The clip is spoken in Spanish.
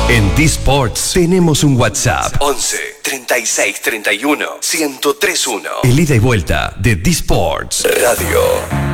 En D-Sports tenemos un WhatsApp 11 36 31 1031. El ida y vuelta de D-Sports Radio.